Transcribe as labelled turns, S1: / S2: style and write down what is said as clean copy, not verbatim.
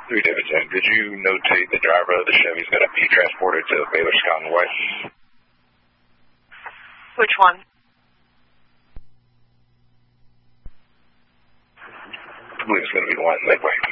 S1: 310. Did you notate the driver of the Chevy is going to be transported to Baylor Scott and White?
S2: Which one?
S1: I believe it's going to be the one in Midway.